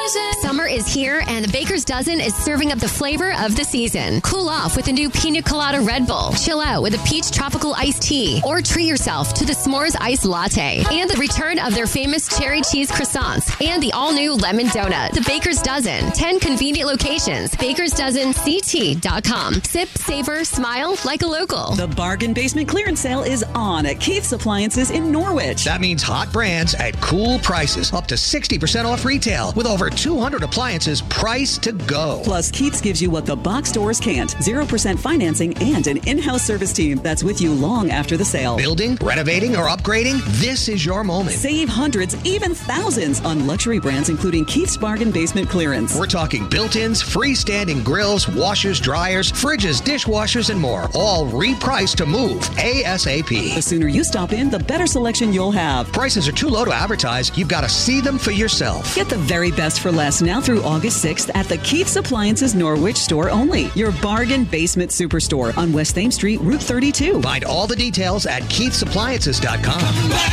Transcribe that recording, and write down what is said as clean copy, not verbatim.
Summer is here, and the Baker's Dozen is serving up the flavor of the season. Cool off with a new Pina Colada Red Bull. Chill out with a peach tropical iced tea. Or treat yourself to the s'mores iced latte. And the return of their famous cherry cheese croissants. And the all-new lemon donut. The Baker's Dozen. 10 convenient locations. BakersDozenCT.com. Sip, savor, smile like a local. The bargain basement clearance sale is on at Keith's Appliances in Norwich. That means hot brands at cool prices. Up to 60% off retail. With over 200 appliances priced to go. Plus, Keith's gives you what the box stores can't. 0% financing and an in-house service team that's with you long after the sale. Building, renovating, or upgrading? This is your moment. Save hundreds, even thousands on luxury brands, including Keith's Bargain Basement Clearance. We're talking built-ins, freestanding grills, washers, dryers, fridges, dishwashers, and more. All repriced to move ASAP. The sooner you stop in, the better selection you'll have. Prices are too low to advertise. You've got to see them for yourself. Get the very best for less now through August 6th at the Keith's Appliances Norwich store only. Your bargain basement superstore on West Thames Street, Route 32. Find all the details at KeithsAppliances.com.